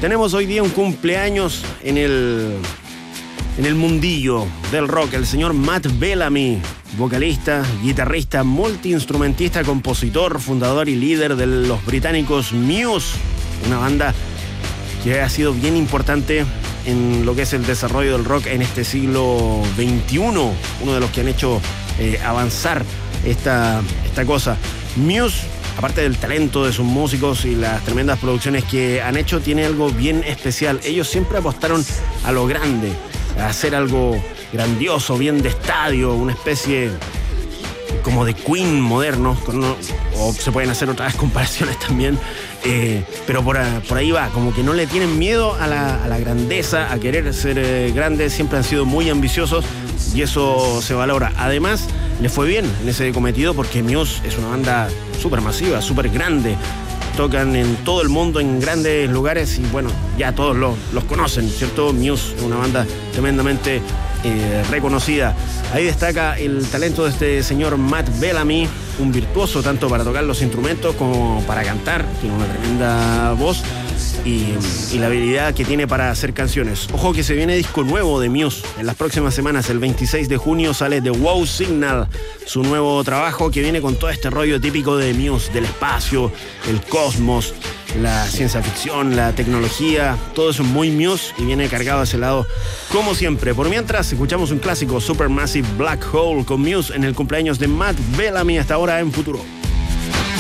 Tenemos hoy día un cumpleaños en el mundillo del rock, el señor Matt Bellamy, vocalista, guitarrista, multiinstrumentista, compositor, fundador y líder de los británicos Muse, una banda que ha sido bien importante en lo que es el desarrollo del rock en este siglo XXI, uno de los que han hecho avanzar esta cosa. Muse, aparte del talento de sus músicos y las tremendas producciones que han hecho, tiene algo bien especial. Ellos siempre apostaron a lo grande, a hacer algo grandioso, bien de estadio, una especie como de Queen moderno, o se pueden hacer otras comparaciones también, pero por ahí va, como que no le tienen miedo a la grandeza, a querer ser grandes, siempre han sido muy ambiciosos y eso se valora. Además, les fue bien en ese cometido porque Muse es una banda súper masiva, súper grande. Tocan en todo el mundo, en grandes lugares y bueno, ya todos los conocen, ¿cierto? Muse es una banda tremendamente reconocida. Ahí destaca el talento de este señor Matt Bellamy, un virtuoso tanto para tocar los instrumentos como para cantar, tiene una tremenda voz y la habilidad que tiene para hacer canciones. Ojo que se viene disco nuevo de Muse en las próximas semanas. El 26 de junio sale The Wow Signal, su nuevo trabajo que viene con todo este rollo típico de Muse, del espacio, el cosmos, la ciencia ficción, la tecnología, todo eso es muy Muse y viene cargado a ese lado como siempre. Por mientras, escuchamos un clásico, Supermassive Black Hole con Muse en el cumpleaños de Matt Bellamy, hasta ahora en Futuro.